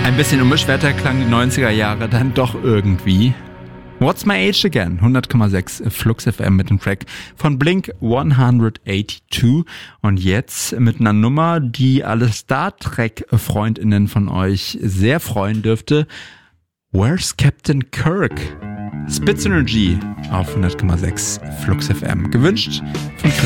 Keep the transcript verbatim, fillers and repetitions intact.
Ein bisschen unbeschwerter klang die neunziger Jahre dann doch irgendwie. What's My Age Again? hundert Komma sechs Flux F M mit dem Track von Blink hundertzweiundachtzig. Und jetzt mit einer Nummer, die alle Star Trek-FreundInnen von euch sehr freuen dürfte. Where's Captain Kirk? Spitz Energy auf hundert Komma sechs Flux F M. Gewünscht von Chris.